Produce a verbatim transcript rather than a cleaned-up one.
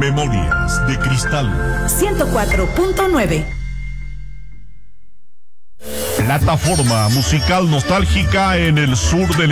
Memorias de Cristal ciento cuatro punto nueve. Plataforma musical nostálgica en el sur del